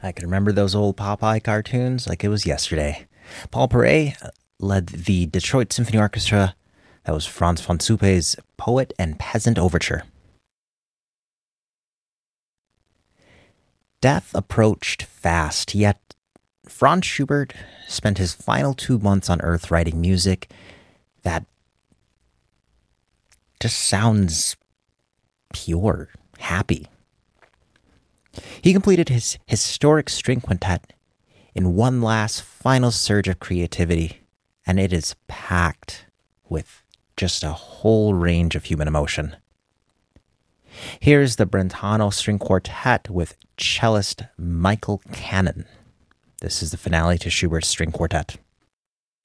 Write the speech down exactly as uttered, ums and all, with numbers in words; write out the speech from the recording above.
I can remember those old Popeye cartoons like it was yesterday. Paul Perret led the Detroit Symphony Orchestra. That was Franz von Suppe's Poet and Peasant Overture. Death approached fast, yet Franz Schubert spent his final two months on Earth writing music that just sounds pure, happy. He completed his historic string quintet in one last final surge of creativity, and it is packed with just a whole range of human emotion. Here's the Brentano String Quartet with cellist Michael Cannon. This is the finale to Schubert's String Quartet.